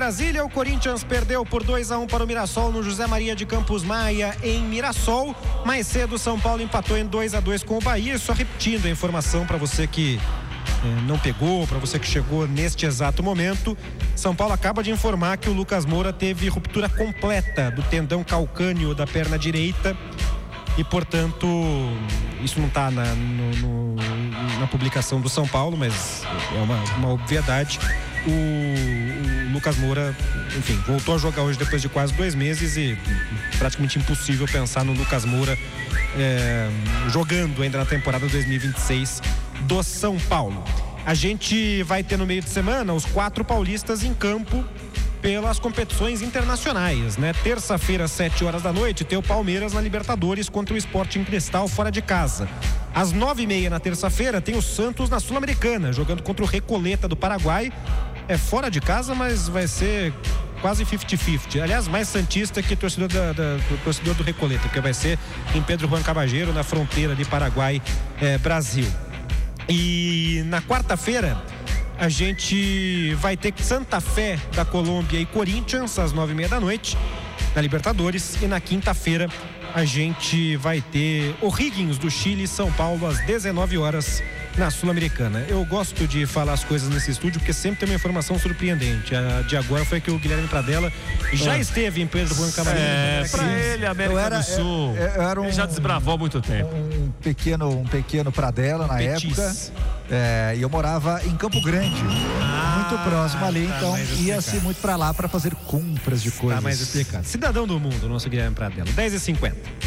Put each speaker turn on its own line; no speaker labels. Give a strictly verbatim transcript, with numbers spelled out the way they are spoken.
Brasília, o Corinthians perdeu por dois a um para o Mirassol no José Maria de Campos Maia, em Mirassol. Mais cedo, o São Paulo empatou em dois a dois com o Bahia. Só repetindo a informação para você que eh, não pegou, para você que chegou neste exato momento. São Paulo acaba de informar que o Lucas Moura teve ruptura completa do tendão calcâneo da perna direita. E, portanto, isso não está na, no, no, na publicação do São Paulo, mas é uma, uma obviedade. O, o Lucas Moura, enfim, voltou a jogar hoje depois de quase dois meses e praticamente impossível pensar no Lucas Moura é, jogando ainda na temporada dois mil e vinte e seis do São Paulo. A gente vai ter no meio de semana os quatro paulistas em campo pelas competições internacionais, né? Terça-feira, às sete horas da noite, tem o Palmeiras na Libertadores contra o Sporting Cristal fora de casa. Às nove e meia na terça-feira, tem o Santos na Sul-Americana, jogando contra o Recoleta do Paraguai. É fora de casa, mas vai ser quase cinquenta cinquenta. Aliás, mais santista que torcedor, da, da, do, torcedor do Recoleta, porque vai ser em Pedro Juan Cabageiro, na fronteira de Paraguai-Brasil. É, e na quarta-feira, a gente vai ter Santa Fé da Colômbia e Corinthians às nove e meia da noite na Libertadores. E na quinta-feira a gente vai ter O'Higgins do Chile e São Paulo às dezenove horas na Sul-Americana. Eu gosto de falar as coisas nesse estúdio porque sempre tem uma informação surpreendente. A de agora foi que o Guilherme Pradella já ah. esteve em Pedro Juan Camargo.
É, pra ele, América era, do Sul. Eu, eu era um, ele já desbravou há muito tempo.
Um pequeno, um pequeno Pradella na Petis. época. É, e eu morava em Campo Grande, ah, muito próximo ali, tá, então ia-se muito pra lá pra fazer compras de coisas.
Tá mais explicado. Cidadão do mundo, nosso Guilherme Pradella. dez e cinquenta.